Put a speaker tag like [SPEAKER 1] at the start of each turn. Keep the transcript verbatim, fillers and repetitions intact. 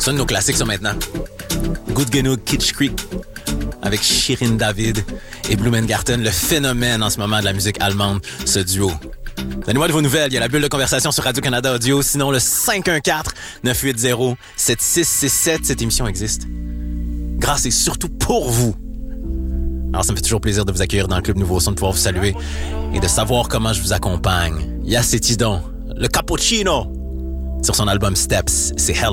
[SPEAKER 1] C'est un de nos classiques, ça, maintenant. Gudgenog Kitsch Creek avec Shirin David et Blumengarten, le phénomène en ce moment de la musique allemande, ce duo. Donnez-moi de vos nouvelles, il y a la bulle de conversation sur Radio-Canada Audio, sinon le cinq un quatre neuf huit zéro sept six six sept, cette émission existe. Grâce et surtout pour vous. Alors ça me fait toujours plaisir de vous accueillir dans le Club Nouveau Son, de pouvoir vous saluer et de savoir comment je vous accompagne. Yacetidon, le cappuccino, sur son album Steps, c'est Hello.